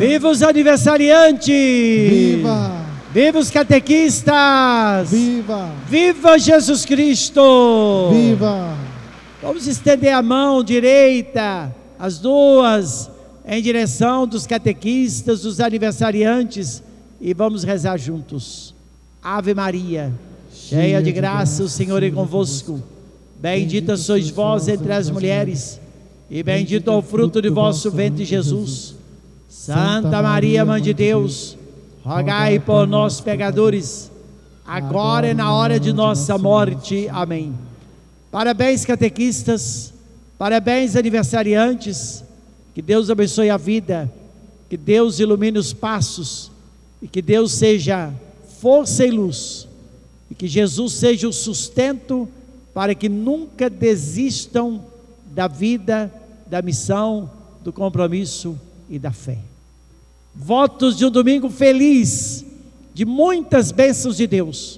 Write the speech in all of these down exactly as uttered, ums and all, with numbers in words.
Viva os aniversariantes! Viva! Viva os catequistas! Viva! Viva Jesus Cristo! Viva! Vamos estender a mão direita, as duas, em direção dos catequistas, dos aniversariantes, e vamos rezar juntos. Ave Maria, cheia de graça, o Senhor é convosco. Bendita sois vós entre as mulheres, e bendito é o fruto de vosso ventre, Jesus. Santa Maria, Mãe de Deus, rogai por nós, pecadores, agora e na hora de nossa morte. Amém. Parabéns, catequistas, parabéns, aniversariantes, que Deus abençoe a vida, que Deus ilumine os passos, e que Deus seja força e luz, e que Jesus seja o sustento para que nunca desistam da vida, da missão, do compromisso e da fé. Votos de um domingo feliz, de muitas bênçãos de Deus,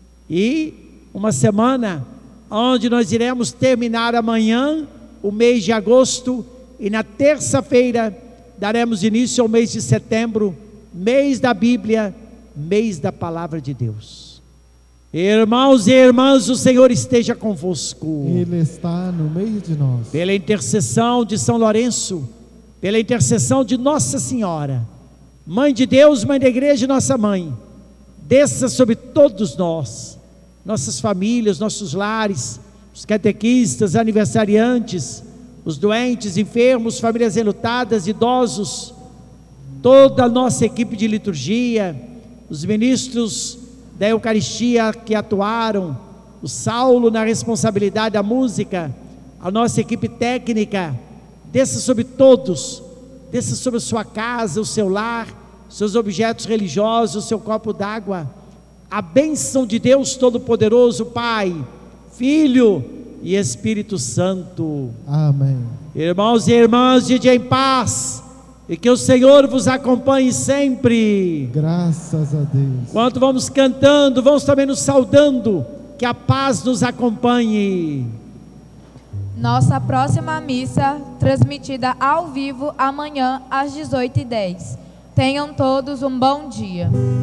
e uma semana onde nós iremos terminar amanhã o mês de agosto, e na terça-feira daremos início ao mês de setembro, mês da Bíblia, mês da Palavra de Deus. Irmãos e irmãs, o Senhor esteja convosco. Ele está no meio de nós. Pela intercessão de São Lourenço, pela intercessão de Nossa Senhora, Mãe de Deus, Mãe da Igreja, nossa Mãe, desça sobre todos nós, nossas famílias, nossos lares, os catequistas, aniversariantes, os doentes, enfermos, famílias enlutadas, idosos, toda a nossa equipe de liturgia, os ministros da Eucaristia que atuaram, o Saulo na responsabilidade da música, a nossa equipe técnica, desça sobre todos, desça sobre a sua casa, o seu lar, seus objetos religiosos, o seu copo d'água. A bênção de Deus Todo-Poderoso, Pai, Filho e Espírito Santo. Amém. Irmãos e irmãs, ide em paz, e que o Senhor vos acompanhe sempre. Graças a Deus. Enquanto vamos cantando, vamos também nos saudando, que a paz nos acompanhe. Nossa próxima missa, transmitida ao vivo amanhã às dezoito e dez. Tenham todos um bom dia.